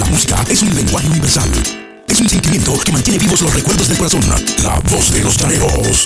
La música es un lenguaje universal. Es un sentimiento que mantiene vivos los recuerdos del corazón. La voz de los llaneros.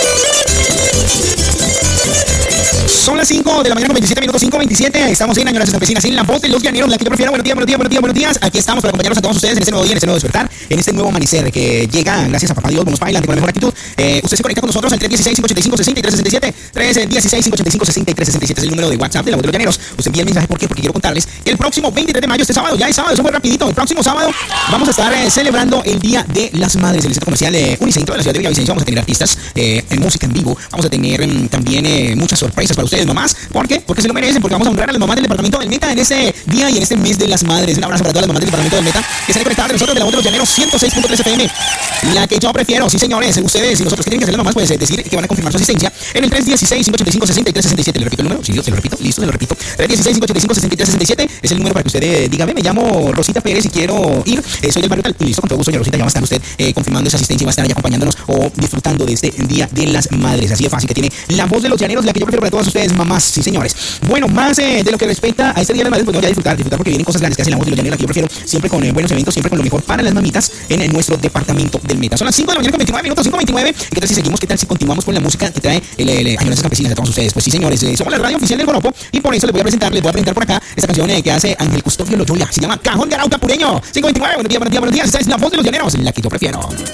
Son las 5 de la mañana con 27 minutos, 5:27. Estamos en Añoranzas Campesinas, en la voz de los llaneros, la que yo prefiero. Buenos días, buenos días, buenos días, buenos días. Aquí estamos para acompañarnos a todos ustedes en este nuevo día, en este nuevo despertar, en este nuevo amanecer que llega gracias a Papá Dios, nos va adelante con la mejor actitud. Usted se conecta con nosotros al 316-585-6367, 316-585-6367 es el número de WhatsApp de la voz de los llaneros. Usted envía el mensaje, ¿por qué? Porque quiero contarles que el próximo 23 de mayo, este sábado, ya es sábado, eso fue rapidito. El próximo sábado vamos a estar celebrando el Día de las Madres en el centro comercial Unicentro de la ciudad de Villavicencio. Vamos a tener artistas en música en vivo, vamos a tener también muchas sorpresas para ustedes, mamás. ¿Por qué? Porque se lo merecen, porque vamos a honrar a las mamás del departamento del Meta en este día y en este mes de las madres. Un abrazo para todas las mamás del departamento del Meta que están conectadas de nosotros de la voz de los llaneros 106.3 FM. La que yo prefiero, sí señores, ustedes y nosotros que tienen que hacer las mamás, pues decir que van a confirmar su asistencia en el 316-585-6367. ¿Le repito el número? Sí, se lo repito, listo, se lo repito. 316-585-6367 es el número para que usted diga, me llamo Rosita Pérez y quiero ir, soy del barrio tal, listo, con todo gusto, doña Rosita, ya va a estar usted confirmando esa asistencia y va a estar ahí acompañándonos o disfrutando de este Día de las Madres. Así de fácil, que tiene la voz de los llaneros, la que yo prefiero para todas ustedes, mamás, sí señores. Bueno, más de lo que respecta a este Día de las Madres, pues no, ya disfrutar porque vienen cosas grandes que hacen la voz de los llaneros, la que yo prefiero, siempre con buenos eventos, siempre con lo mejor para las mamitas en nuestro departamento del Meta. Son las 5 de la mañana con 29 minutos, 5:29. ¿Qué tal si seguimos? ¿Qué tal si continuamos con la música que trae Añoranzas Campesinas a todos ustedes? Pues sí señores, somos la radio oficial del Joropo y por eso les voy a presentar por acá esta canción que hace Ángel Custodio Loyola. Se llama Cajón de Arauca Pureño. 5:29, buenos días, buenos días, buenos días. Esta es la voz de los llaneros, la que yo prefiero.